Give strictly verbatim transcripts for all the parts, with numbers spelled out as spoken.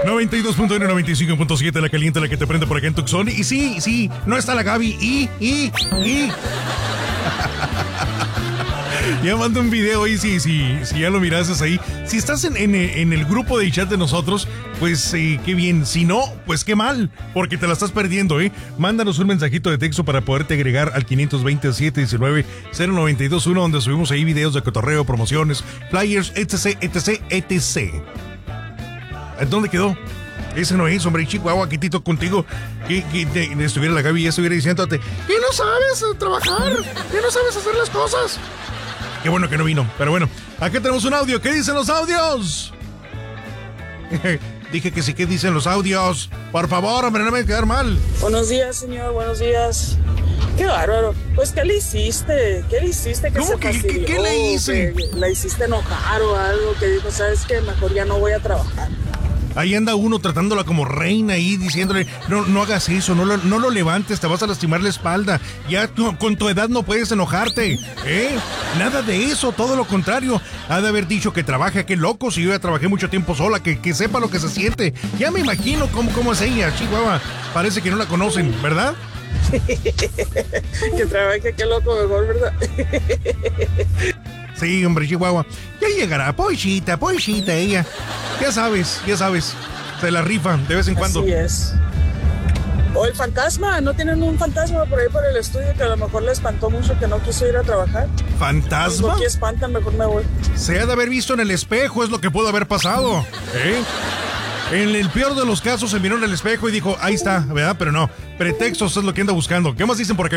noventa y dos punto uno, noventa y cinco punto siete, la caliente, la que te prende por acá en Tucson. Y sí, sí, no está la Gaby. Y, y, y. Ya mando un video ahí, si, si, si ya lo mirases ahí. Si estás en, en, en el grupo de chat de nosotros, pues eh, qué bien. Si no, pues qué mal, porque te la estás perdiendo, ¿eh? Mándanos un mensajito de texto para poderte agregar al quinientos veinte, siete diecinueve, cero noventa y dos uno, donde subimos ahí videos de cotorreo, promociones, flyers, etc, etc, etc. ¿Dónde quedó? Ese no es, hombre, Chihuahua, quitito contigo. Que, que te, te estuviera la Gaby y estuviera diciéndote, que no sabes trabajar, que no sabes hacer las cosas. Qué bueno que no vino, pero bueno, acá tenemos un audio. ¿Qué dicen los audios? Dije que sí, ¿qué dicen los audios? Por favor, hombre, no me voy a quedar mal. Buenos días, señor, buenos días. Qué bárbaro. Pues, ¿qué le hiciste? ¿Qué le hiciste? Que ¿Cómo se que, fastidió, ¿qué, qué le hice? Que la hiciste enojar o algo, que dijo, ¿sabes qué? Mejor ya no voy a trabajar. Ahí anda uno tratándola como reina ahí, diciéndole, no, no hagas eso, no lo, no lo levantes, te vas a lastimar la espalda. Ya tú, con tu edad no puedes enojarte, ¿eh? Nada de eso, todo lo contrario. Ha de haber dicho que trabaje, qué loco, si yo ya trabajé mucho tiempo sola, que, que sepa lo que se siente. Ya me imagino cómo, cómo es ella, Chihuahua. Parece que no la conocen, ¿verdad? Que trabaje, qué loco, mejor, ¿verdad? Sí, hombre, Chihuahua. Ya llegará, pochita, pochita ella. Ya sabes, ya sabes. Se la rifa de vez en cuando. Así es. O el fantasma, ¿no tienen un fantasma por ahí por el estudio que a lo mejor le espantó mucho que no quiso ir a trabajar? ¿Fantasma? Aquí espantan, mejor me voy. Se ha de haber visto en el espejo, es lo que pudo haber pasado. ¿Eh? En el peor de los casos se miró en el espejo y dijo, ahí está, ¿verdad? Pero no, pretextos es lo que anda buscando. ¿Qué más dicen por acá?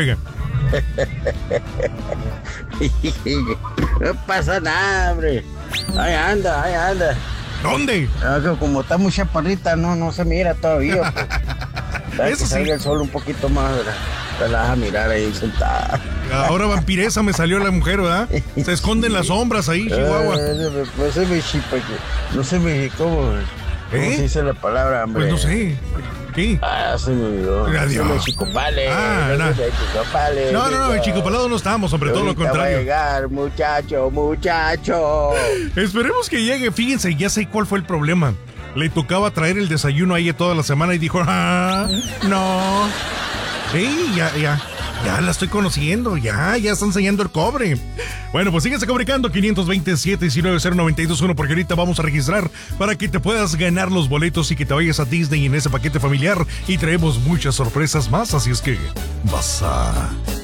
No pasa nada, hombre. Ahí anda, ahí anda. ¿Dónde? Como está muy chaparrita, no, no se mira todavía. Pues. Eso que sí. salga el sol un poquito más, ¿verdad? Te la vas a mirar ahí sentada. Ahora vampiresa me salió la mujer, ¿verdad? Se esconde en las sombras ahí, Chihuahua. Eh, no se me chipa, no se me... ¿Cómo, ¿Cómo ¿Eh? se dice la palabra, hombre? Pues no sé. ¿Qué? Ah, se me olvidó. Adiós. No se me chicopale. Ah, no, no. se me chicopale, No, no, no, en Chicopalado no estamos, hombre, todo lo Ahorita va a contrario. llegar, muchacho, muchacho. Esperemos que llegue. Fíjense, ya sé cuál fue el problema. Le tocaba traer el desayuno a ella toda la semana y dijo, ah, no. Sí, ya, ya. Ya la estoy conociendo, ya, ya está enseñando el cobre. Bueno, pues síguese comunicando quinientos veinte, siete diecinueve, cero noventa y dos uno, porque ahorita vamos a registrar para que te puedas ganar los boletos y que te vayas a Disney en ese paquete familiar, y traemos muchas sorpresas más, así es que vas a